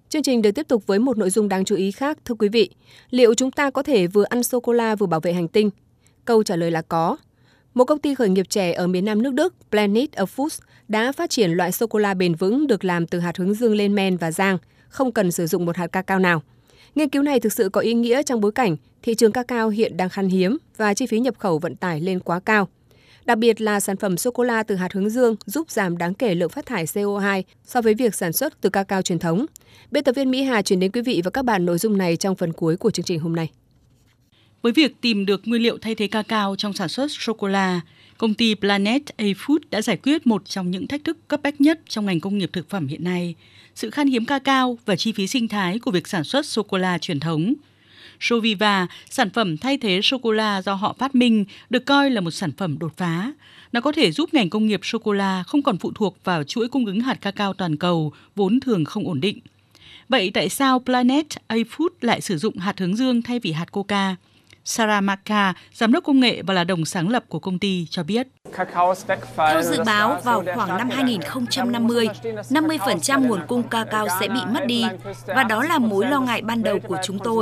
Chương trình được tiếp tục với một nội dung đáng chú ý khác, thưa quý vị. Liệu chúng ta có thể vừa ăn sô-cô-la vừa bảo vệ hành tinh? Câu trả lời là có. Một công ty khởi nghiệp trẻ ở miền Nam nước Đức, Planet of Foods, đã phát triển loại sô-cô-la bền vững được làm từ hạt hướng dương lên men và rang, không cần sử dụng một hạt cacao nào. Nghiên cứu này thực sự có ý nghĩa trong bối cảnh thị trường cacao hiện đang khan hiếm và chi phí nhập khẩu vận tải lên quá cao. Đặc biệt là sản phẩm sô-cô-la từ hạt hướng dương giúp giảm đáng kể lượng phát thải CO2 so với việc sản xuất từ cacao truyền thống. Biên tập viên Mỹ Hà chuyển đến quý vị và các bạn nội dung này trong phần cuối của chương trình hôm nay. Với việc tìm được nguyên liệu thay thế cacao trong sản xuất sô-cô-la, công ty Planet of Foods đã giải quyết một trong những thách thức cấp bách nhất trong ngành công nghiệp thực phẩm hiện nay, sự khan hiếm cacao và chi phí sinh thái của việc sản xuất sô-cô-la truyền thống. Soviva, sản phẩm thay thế sô-cô-la do họ phát minh, được coi là một sản phẩm đột phá. Nó có thể giúp ngành công nghiệp sô-cô-la không còn phụ thuộc vào chuỗi cung ứng hạt cacao toàn cầu, vốn thường không ổn định. Vậy tại sao Planet of Foods lại sử dụng hạt hướng dương thay vì hạt coca? Sarah Maka, giám đốc công nghệ và là đồng sáng lập của công ty cho biết. Theo dự báo, vào khoảng năm 2050, 50% nguồn cung cacao sẽ bị mất đi, và đó là mối lo ngại ban đầu của chúng tôi.